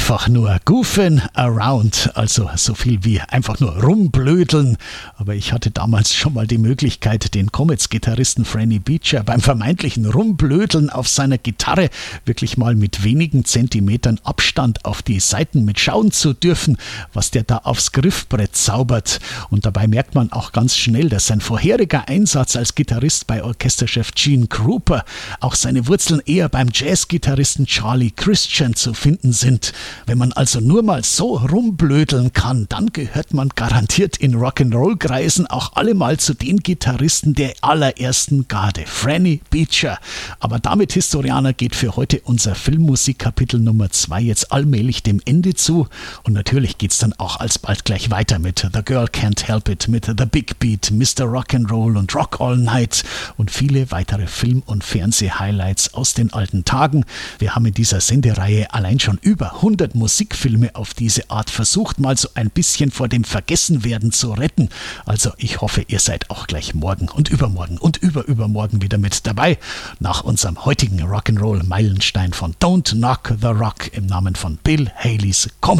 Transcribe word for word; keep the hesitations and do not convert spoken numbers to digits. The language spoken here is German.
einfach nur Goofin' Around, also so viel wie einfach nur rumblödeln. Aber ich hatte damals schon mal die Möglichkeit, den Comets-Gitarristen Franny Beecher beim vermeintlichen Rumblödeln auf seiner Gitarre wirklich mal mit wenigen Zentimetern Abstand auf die Saiten mitschauen zu dürfen, was der da aufs Griffbrett zaubert. Und dabei merkt man auch ganz schnell, dass sein vorheriger Einsatz als Gitarrist bei Orchesterchef Gene Krupa auch seine Wurzeln eher beim Jazzgitarristen Charlie Christian zu finden sind. Wenn man also nur mal so rumblödeln kann, dann gehört man garantiert in Rock'n'Roll-Kreisen auch alle mal zu den Gitarristen der allerersten Garde, Franny Beecher. Aber damit, Historianer, geht für heute unser Filmmusik-Kapitel Nummer zwei jetzt allmählich dem Ende zu. Und natürlich geht's dann auch alsbald gleich weiter mit The Girl Can't Help It, mit The Big Beat, Mister Rock'n'Roll und Rock All Night und viele weitere Film- und Fernseh-Highlights aus den alten Tagen. Wir haben in dieser Sendereihe allein schon über hundert Musikfilme auf diese Art versucht, mal so ein bisschen vor dem Vergessenwerden zu retten. Also ich hoffe, ihr seid auch gleich morgen und übermorgen und überübermorgen wieder mit dabei. Nach unserem heutigen Rock'n'Roll-Meilenstein von Don't Knock the Rock im Namen von Bill Haleys Comedy.